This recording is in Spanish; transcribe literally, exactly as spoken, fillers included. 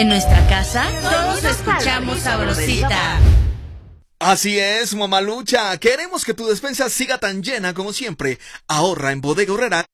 En nuestra casa, todos escuchamos Sabrosita. Así es, Mamalucha. Queremos que tu despensa siga tan llena como siempre. Ahorra en Bodega Aurrera